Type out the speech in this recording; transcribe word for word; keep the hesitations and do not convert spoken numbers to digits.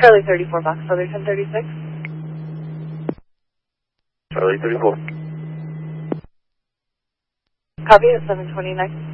Charlie thirty-four, Box Feather ten thirty-six. Charlie thirty-four. Copy at seven twenty-nine.